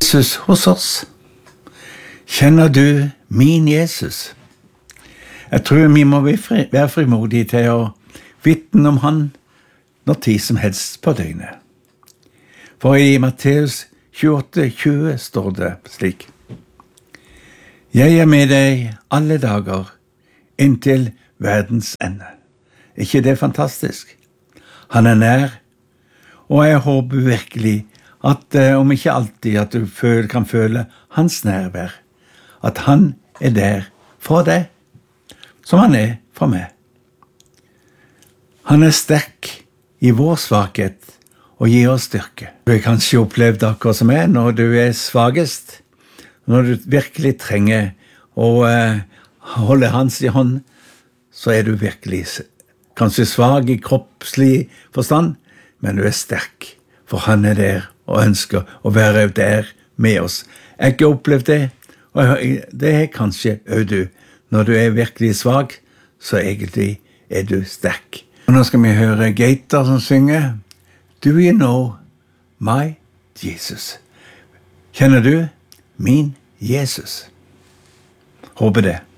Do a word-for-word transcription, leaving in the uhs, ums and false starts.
Jesus hos oss. Kjenner du min Jesus? Jeg tror vi må være frimodige til å vitne om han når tid som helst på døgnet. For i Matteus tjueåtte tjue står det slik: Jeg er med deg alle dager inntil verdens ende. Ikke det fantastisk? Han er nær, og jeg håper virkelig at eh, om ikke alltid at du føl, kan føle hans nærvær, at han er der for deg, som han er for meg. Han er sterk i vår svakhet og gir oss styrke. Du har kanskje opplevd akkurat som er når du er svagest, når du virkelig trenger å eh, holde hans i hånd, så er du virkelig kanskje svag i kroppslig forstand, men du er sterk, for han er der og ønsker å være der med oss. Jeg har ikke opplevd det, og det er kanskje også du. Når du er virkelig svag, så egentlig er du sterk. Og nå skal vi høre Gator som synger Do you know my Jesus? Kjenner du min Jesus? Håper det.